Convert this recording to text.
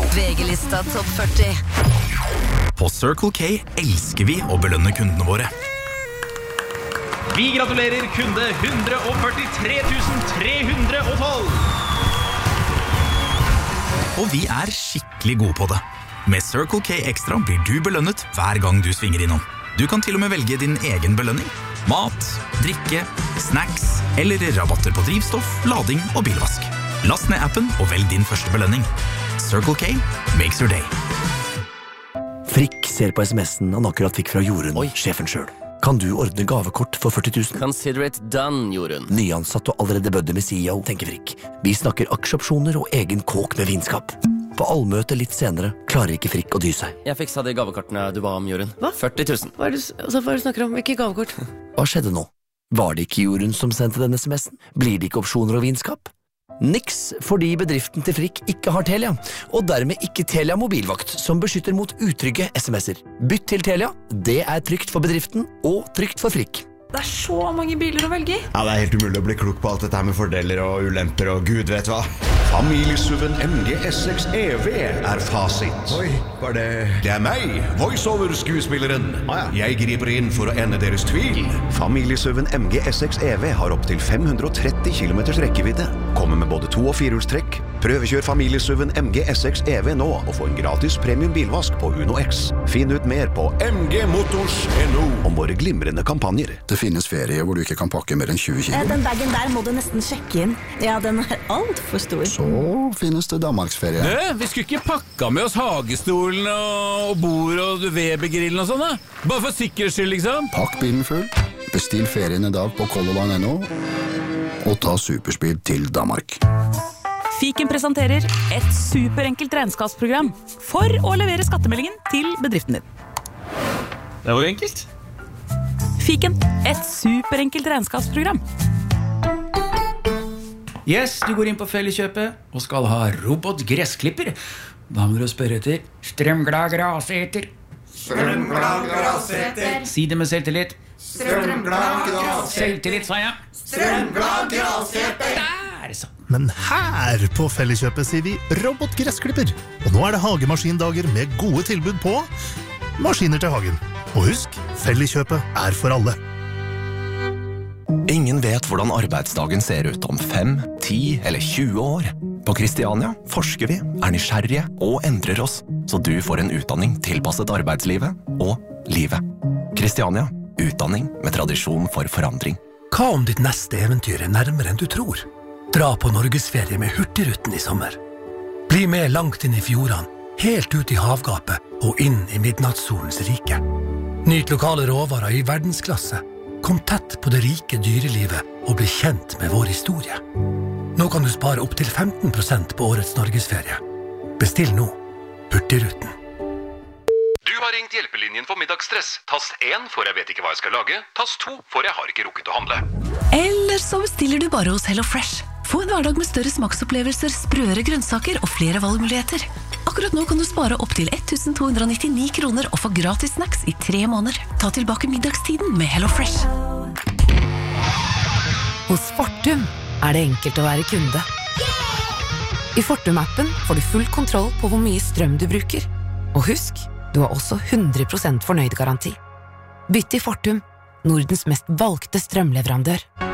VG-lista Topp 40. På Circle K elsker vi å belønne kundene våre. Vi gratulerer kunde 143 312. Og vi er skikkelig gode på det. Med Circle K Extra blir du belønnet hver gang du svinger innom. Du kan til og med velge din egen belønning. Mat, drikke, snacks eller rabatter på drivstoff, lading og bilvask. Last ned appen og velg din første belønning. Circle K makes your day. Frikk ser på sms'en han akkurat fikk fra Jorunn, sjefen selv. Kan du ordne gavekort for 40 000? Consider it done, Jorunn. Nyansatt og allerede bødde med CEO, tenker Frikk. Vi snakker aksjeopsjoner og egen kåk med vinskap. På allmøte litt senere klarer ikke Frikk å dy seg. Jeg fiksa de gavekortene du ba om, Jorunn. Hva? 40 000. Hva er det du snakker om? Hvilke gavekort? Hva skjedde nå? Var det ikke Jorunn som sendte denne sms'en? Blir det ikke opsjoner og vinskap? Niks, fordi bedriften til Frikk ikke har Telia, og dermed ikke Telia mobilvakt, som beskytter mot utrygge sms'er. Bytt til Telia, det er trygt for bedriften og trygt for Frikk. Det er så mange biler å velge i. Ja, det er helt umulig å bli klok på alt dette her med fordeler og ulemper og gud vet hva. Familiesuven MG S6 EV er fasit. Oi, var det... Det er meg, voiceover-skuespilleren. Jeg griper inn for å ende deres tvil. Familiesuven MG S6 EV har opp til 530 km rekkevidde. Kommer med både 2- og 4-hjulstrekk. Prøvekjør familiesuven MG S6 EV nå og få en gratis premium bilvask på Uno X. Finn ut mer på mgmotors.no om våre glimrende kampanjer. Det finnes ferie hvor du ikke kan pakke mer enn 20 kilo. Den bagen der må du nesten sjekke inn. Ja, den er alt for stor. Så finnes det Danmarksferie. Vi skulle ikke pakka med oss hagestolen og bord og Weber-grillen og sånn da? Bare for sikkerhets skyld, liksom. Pakk bilen full, bestill ferien i dag på Colorline.no og ta superspeed til Danmark. Fiken presenterer et superenkelt regnskapsprogram for å levere skattemeldingen til bedriften din. Det var jo enkelt. Fiken, et superenkelt regnskapsprogram. Yes, du går inn på Felleskjøpet og skal ha robotgressklipper. Da må du spørre etter strømglad graseter. Strømglad graseter. Si det med selvtillit. Strømglad graseter. Selvtillit, sa jeg. Strømglad graseter. Der, så. Men her på Felleskjøpet sier vi robotgressklipper. Og nå er det hagemaskindager med gode tilbud på maskiner til hagen. Og husk, Felleskjøpet er for alle. Ingen vet hvordan arbeidsdagen ser ut om 5, 10 eller 20 år. På Kristiania forsker vi, er nysgjerrige og endrer oss, så du får en utdanning tilpasset arbeidslivet og livet. Kristiania, utdanning med tradisjon for forandring. Hva om ditt neste eventyr er nærmere enn du tror? Dra på Norgesferie med Hurtigruten i sommer. Bli med langt inn i fjordene, helt ut i havgapet og inn i midnattssolens rike. Nyt lokale råvarer i verdensklasse. Kom tett på det rike dyrelivet og bli kjent med vår historie. Nå kan du spare opp til 15% på årets Norgesferie. Bestill nå. Hurtigruten. Du har ringt hjelpelinjen for middagsstress. Tast 1 for jeg vet ikke hva jeg skal lage. Tast 2 for jeg har ikke rukket å handle. Eller så bestiller du bare hos HelloFresh. Få en hverdag med større smaksopplevelser, sprøere grønnsaker og flere valgmuligheter. Akkurat nå kan du spare opp til 1299 kroner og få gratis snacks i 3 måneder. Ta tilbake middagstiden med HelloFresh. Hos Fortum er det enkelt å være kunde. I Fortum-appen får du full kontroll på hvor mye strøm du bruker. Og husk, du har også 100% fornøyd garanti. Bytt til Fortum, Nordens mest valgte strømleverandør.